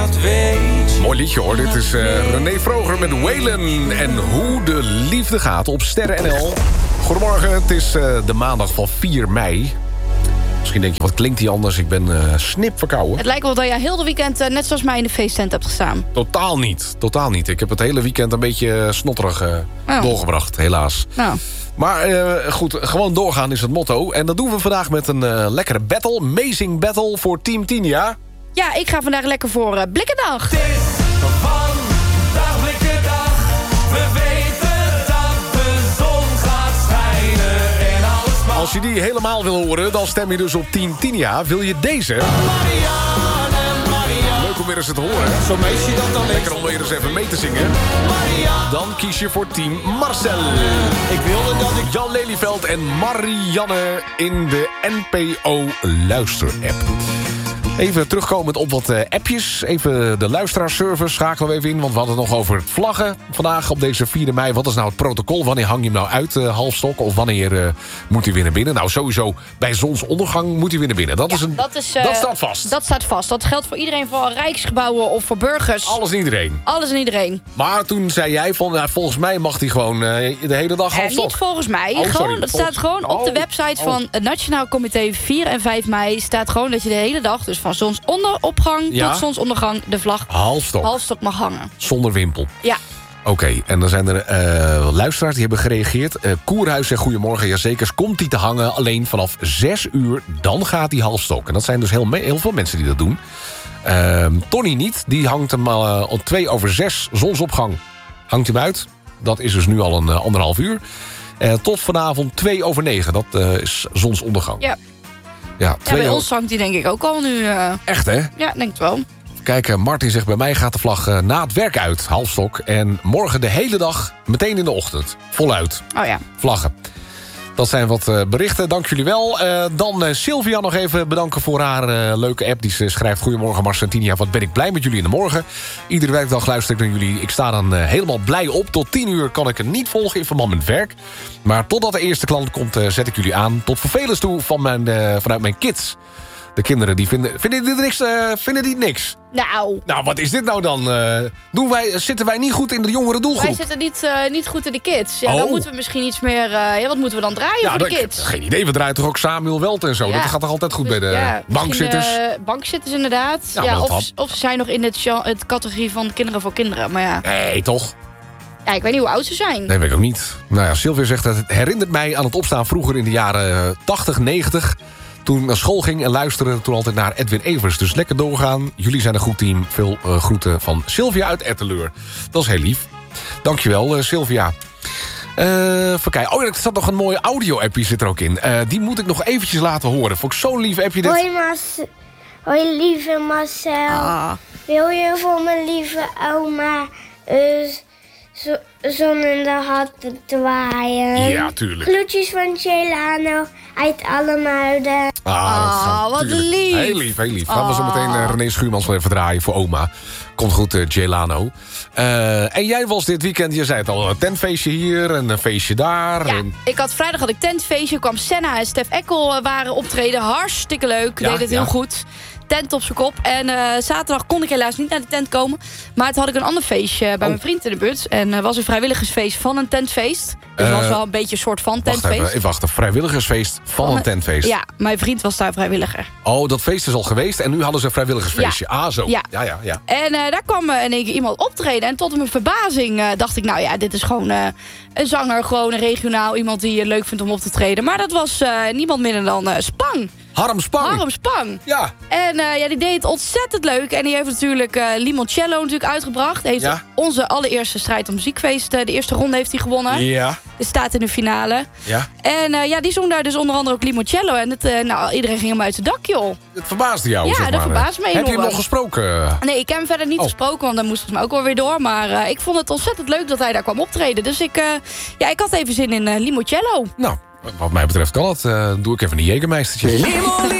dat weet je. Mooi liedje hoor, dit is René Vroger met Waylon en Hoe de Liefde Gaat op Sterren NL. Goedemorgen, het is de maandag van 4 mei. Misschien denk je, wat klinkt die anders? Ik ben snip verkouden. Het lijkt wel dat jij heel de weekend net zoals mij in de feesttent hebt gestaan. Totaal niet. Ik heb het hele weekend een beetje snotterig doorgebracht, helaas. Nou. Maar goed, gewoon doorgaan is het motto. En dat doen we vandaag met een lekkere battle. Amazing battle voor Team Tinia. Ja, ik ga vandaag lekker voor Blikkendag. Het is vandaag Blikkendag. We weten dat de zon gaat schijnen en alles mag. Als je die helemaal wil horen, dan stem je dus op Team Tinia. Wil je deze? Leuk om weer eens te horen. Zo mees je dat dan Lekker om weer eens even mee te zingen. Dan kies je voor Team Marcel. Ik wilde dat ik... Jan Lelyveld en Marianne in de NPO Luister-app. Even terugkomend op wat appjes. Even de luisteraarservice schakelen we even in. Want we hadden het nog over het vlaggen vandaag op deze 4 mei. Wat is nou het protocol? Wanneer hang je hem nou uit, halfstok? Of wanneer moet hij weer naar binnen? Nou, sowieso bij zonsondergang moet hij weer naar binnen. Dat staat vast. Dat staat vast. Dat geldt voor iedereen, voor rijksgebouwen of voor burgers. Alles en iedereen. Alles en iedereen. Maar toen zei jij van, volgens mij mag hij gewoon de hele dag halfstok. Niet volgens mij. Oh, sorry. Dat staat gewoon op de website van het Nationaal Comité 4 en 5 mei. Staat gewoon dat je de hele dag, dus van zonsonderopgang tot zonsondergang, de vlag halfstok mag hangen. Zonder wimpel. Ja. Oké, en dan zijn er luisteraars die hebben gereageerd. Koerhuis zegt goedemorgen, jazeker. Komt die te hangen alleen vanaf 6 uur, dan gaat die halfstok. En dat zijn dus heel veel mensen die dat doen. Tony niet, die hangt hem om 6:02 zonsopgang. Hangt hem uit. Dat is dus nu al een 1,5 uur. Tot vanavond 9:02, dat is zonsondergang. Ja. Ja, Bij ons hangt die denk ik ook al nu. Echt, hè? Ja, denk het wel. Kijk, Martin zegt, bij mij gaat de vlag na het werk uit, halfstok. En morgen de hele dag, meteen in de ochtend. Voluit. Oh ja. Vlaggen. Dat zijn wat berichten, dank jullie wel. Dan Sylvia nog even bedanken voor haar leuke app. Die schrijft, goedemorgen Marcel en Tinia, wat ben ik blij met jullie in de morgen. Iedere werkdag luister ik naar jullie. Ik sta dan helemaal blij op. Tot 10 uur kan ik het niet volgen in verband met werk. Maar totdat de eerste klant komt, zet ik jullie aan. Tot vervelens toe vanuit mijn kids. De kinderen die vinden dit niks. Nou, wat is dit nou dan? Zitten wij niet goed in de jongere doelgroep? Wij zitten niet goed in de kids. Ja, dan moeten we misschien iets meer... wat moeten we dan draaien voor de kids? Geen idee, we draaien toch ook Samuel Welt en zo. Ja. Dat gaat toch altijd goed bij de bankzitters? Bankzitters inderdaad. Ja, of ze zijn nog in het categorie van kinderen voor kinderen. Maar ja. Nee, toch? Ja, ik weet niet hoe oud ze zijn. Nee, weet ik ook niet. Nou ja, Sylvia zegt, het herinnert mij aan het opstaan vroeger in de jaren 80, 90... Toen ik naar school ging en luisterde toen altijd naar Edwin Evers. Dus lekker doorgaan. Jullie zijn een goed team. Veel groeten van Sylvia uit Etteleur. Dat is heel lief. Dankjewel, Sylvia. Even kijken. Oh ja, er staat nog een mooie audio-appje zit er ook in. Die moet ik nog eventjes laten horen. Vond ik zo'n lief appje dit. Hoi lieve Marcel. Wil je voor mijn lieve oma zon in de hatten zwaaien? Ja, tuurlijk. Groetjes van Celano uit Allemuiden. Wat lief. Heel lief, heel lief. Gaan we zo meteen René Schuurmans wel even draaien voor oma. Komt goed, Celano. En jij was dit weekend, je zei het al, een tentfeestje hier en een feestje daar. Ja, vrijdag had ik tentfeestje. Kwam Senna en Stef Eckel waren optreden. Hartstikke leuk, deed het heel goed. Tent op zijn kop. En zaterdag kon ik helaas niet naar de tent komen. Maar toen had ik een ander feestje bij mijn vriend in de buurt. En het was een vrijwilligersfeest van een tentfeest. Dus het was wel een beetje een soort van tentfeest. Wacht, een vrijwilligersfeest van een tentfeest? Ja, mijn vriend was daar vrijwilliger. Oh, dat feest is al geweest en nu hadden ze een vrijwilligersfeestje. Ja. Zo. Ja. En daar kwam in één keer iemand optreden. En tot mijn verbazing dacht ik, nou ja, dit is gewoon een zanger. Gewoon een regionaal, iemand die je leuk vindt om op te treden. Maar dat was niemand minder dan Spang. Harm Spang. Ja. En die deed het ontzettend leuk. En die heeft natuurlijk Limoncello natuurlijk uitgebracht. Heeft onze allereerste strijd om muziekfeest. De eerste ronde heeft hij gewonnen. Ja. Dus staat in de finale. Ja. En die zong daar dus onder andere ook Limoncello. En iedereen ging hem uit zijn dak, joh. Het verbaasde jou, zeg maar. Ja, dat verbaasde me. Heb je hem nog gesproken? Nee, ik heb hem verder niet gesproken. Want dan moest het me ook wel weer door. Maar ik vond het ontzettend leuk dat hij daar kwam optreden. Dus ik had even zin in Limoncello. Nou, wat mij betreft kan het. Doe ik even een Jägermeistertje.